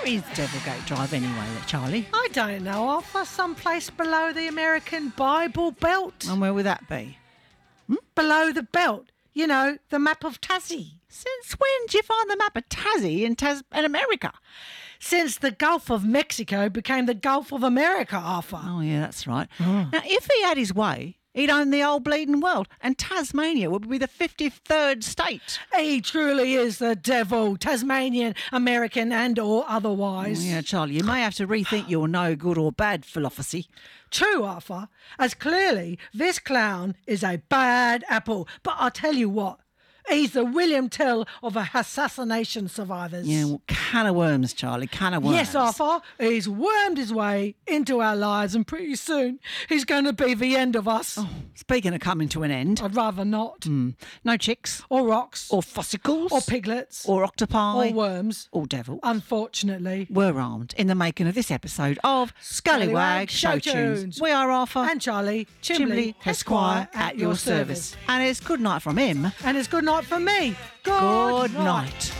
is Devilgate Drive anyway, Charlie? I don't know, Arthur. Someplace below the American Bible Belt. And where would that be? Below the belt. You know, the map of Tassie. Since when did you find the map of Tassie in America? Since the Gulf of Mexico became the Gulf of America, Arthur. Oh, yeah, that's right. Now, if he had his way, he'd own the whole bleeding world, and Tasmania would be the 53rd state. He truly is the devil, Tasmanian, American and or otherwise. Oh, yeah, Charlie, you may have to rethink your no good or bad philosophy. True, Arthur, as clearly this clown is a bad apple. But I'll tell you what, he's the William Tell of assassination survivors. Yeah, well, can of worms, Charlie, can of worms. Yes, Arthur, he's wormed his way into our lives and pretty soon he's going to be the end of us. Oh, speaking of coming to an end. I'd rather not. No chicks. Or rocks. Or fossicles. Or piglets. Or octopi. Or worms. Or devils. Unfortunately. We're armed in the making of this episode of Scallywag Show Tunes. We are Arthur. And Charlie. Chimbley, Esquire, at your service. And it's good night from him. And it's good night from me. Good night.